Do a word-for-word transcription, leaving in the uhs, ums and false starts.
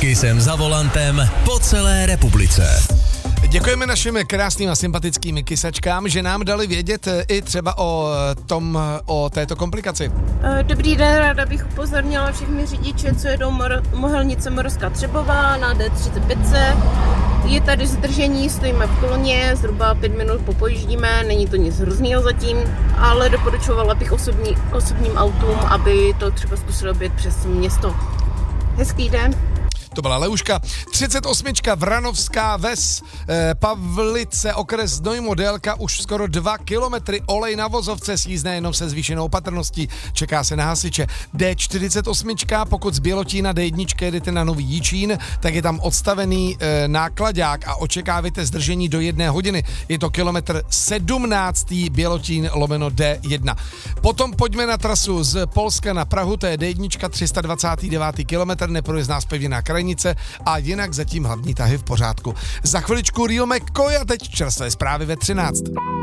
Kissem za volantem po celé republice. Děkujeme našim krásným a sympatickým kysačkám, že nám dali vědět i třeba o tom, o této komplikaci. Dobrý den, ráda bych upozornila všechny řidiče, co jedou Mor- Mohelnice Moravská Třebová na D třicet pět. Je tady zdržení, stojíme v koloně, zhruba pět minut popojíždíme, není to nic hroznýho zatím, ale doporučovala bych osobní, osobním autům, aby to třeba zkusili objet přes město. Hezký den. To byla Leuška. třicet osm Vranovská Ves, eh, Pavlice, okres Znojmo, délka už skoro dva kilometry, olej na vozovce, sjízdné jenom se zvýšenou opatrností, čeká se na hasiče. D čtyřicet osm, pokud z Bělotína D jedna jedete na Nový Jičín, tak je tam odstavený eh, nákladák a očekávajte zdržení do jedné hodiny. Je to kilometr sedmnáctý Bělotín lomeno D jedna. Potom pojďme na trasu z Polska na Prahu, to je D jedna tři sta dvacátý devátý kilometr, neprojezná zpevněná krajnice a jinak zatím hlavní tahy v pořádku. Za chviličku Rio McCoy a teď čerstvé zprávy ve třináct.